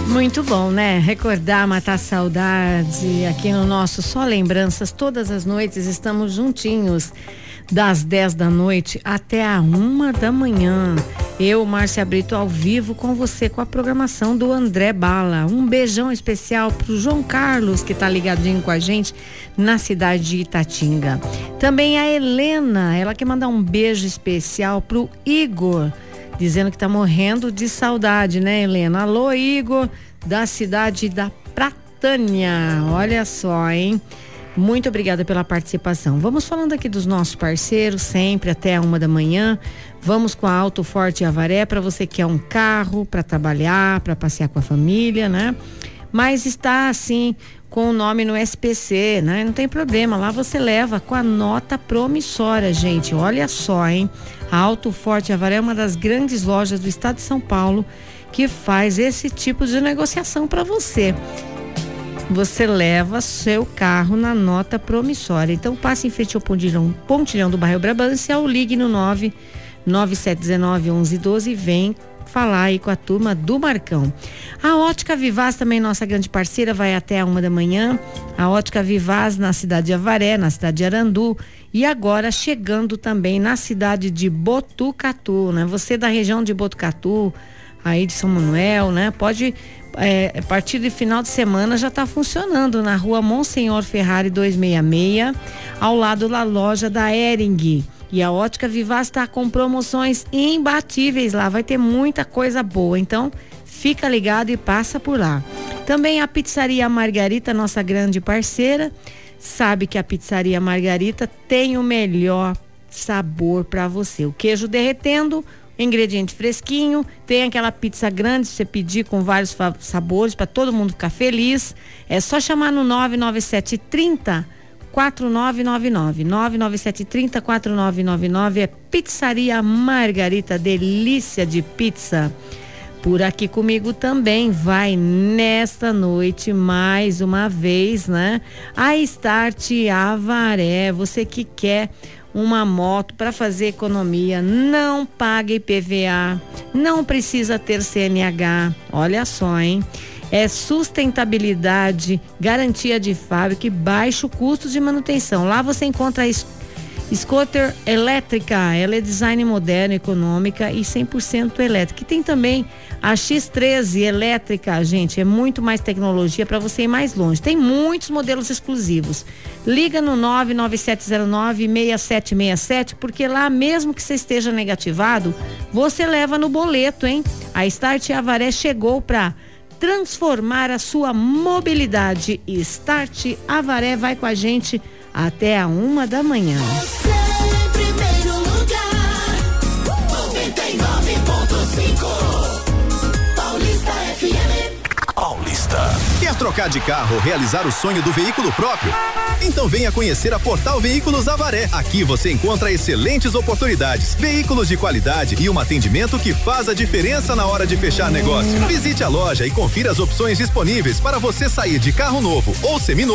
Muito bom, né? Recordar, matar a saudade aqui no nosso Só Lembranças. Todas as noites estamos juntinhos, das 10 da noite até a 1 da manhã. Eu, Márcia Brito, ao vivo com você, com a programação do André Bala. Um beijão especial pro João Carlos, que tá ligadinho com a gente na cidade de Itatinga. Também a Helena, ela quer mandar um beijo especial pro Igor, dizendo que tá morrendo de saudade, né, Helena? Alô, Igor, da cidade da Pratânia. Olha só, hein? Muito obrigada pela participação. Vamos falando aqui dos nossos parceiros, sempre até a 1 da manhã. Vamos com a Auto Forte Avaré, para você que quer um carro para trabalhar, para passear com a família, né? Mas está assim com o nome no SPC, né? Não tem problema, lá você leva com a nota promissória, gente. Olha só, hein? A Auto Forte Avaré é uma das grandes lojas do estado de São Paulo que faz esse tipo de negociação para você. Você leva seu carro na nota promissória. Então passe em frente ao pontilhão do bairro Brabância ou ligue no 997191112 e vem falar aí com a turma do Marcão. A Ótica Vivaz, também nossa grande parceira, vai até a 1 da manhã. A Ótica Vivaz na cidade de Avaré, na cidade de Arandu e agora chegando também na cidade de Botucatu, né? Você da região de Botucatu, aí de São Manuel, né? Pode, a partir de final de semana já está funcionando na rua Monsenhor Ferrari 266, ao lado da loja da Hering. E a Ótica Vivaz está com promoções imbatíveis lá, vai ter muita coisa boa, então fica ligado e passa por lá. Também a Pizzaria Margarita, nossa grande parceira, sabe que a Pizzaria Margarita tem o melhor sabor para você. O queijo derretendo, ingrediente fresquinho, tem aquela pizza grande, você pedir com vários sabores para todo mundo ficar feliz. É só chamar no 99730 4999. 99730 4999 é Pizzaria Margarita, delícia de pizza. Por aqui comigo também vai nesta noite mais uma vez, né? A Start Avaré, você que quer uma moto para fazer economia, não paga IPVA, não precisa ter CNH, olha só, hein? É sustentabilidade, garantia de fábrica e baixo custo de manutenção. Lá você encontra a scooter elétrica, ela é design moderno, econômica e 100% elétrica. E tem também a X13 elétrica, gente, é muito mais tecnologia para você ir mais longe. Tem muitos modelos exclusivos. Liga no 99709-6767, porque lá mesmo que você esteja negativado, você leva no boleto, hein? A Start Avaré chegou para transformar a sua mobilidade. Start Avaré vai com a gente até a 1 da manhã. Você em primeiro lugar, 99.5 Paulista FM. Paulista. Quer trocar de carro ou realizar o sonho do veículo próprio? Então venha conhecer a Portal Veículos Avaré. Aqui você encontra excelentes oportunidades, veículos de qualidade e um atendimento que faz a diferença na hora de fechar negócio. Visite a loja e confira as opções disponíveis para você sair de carro novo ou seminovo